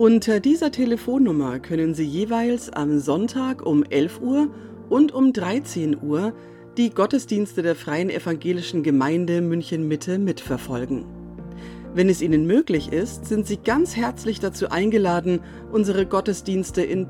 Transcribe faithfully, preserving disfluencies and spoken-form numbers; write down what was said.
Unter dieser Telefonnummer können Sie jeweils am Sonntag um elf Uhr und um dreizehn Uhr die Gottesdienste der Freien Evangelischen Gemeinde München-Mitte mitverfolgen. Wenn es Ihnen möglich ist, sind Sie ganz herzlich dazu eingeladen, unsere Gottesdienste in